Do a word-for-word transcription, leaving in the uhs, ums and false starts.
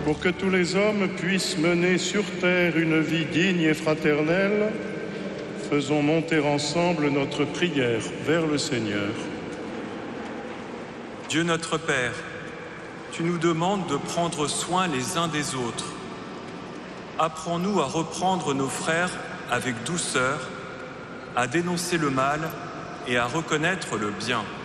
Pour que tous les hommes puissent mener sur terre une vie digne et fraternelle, faisons monter ensemble notre prière vers le Seigneur. Dieu notre Père, tu nous demandes de prendre soin les uns des autres. Apprends-nous à reprendre nos frères avec douceur, à dénoncer le mal et à reconnaître le bien.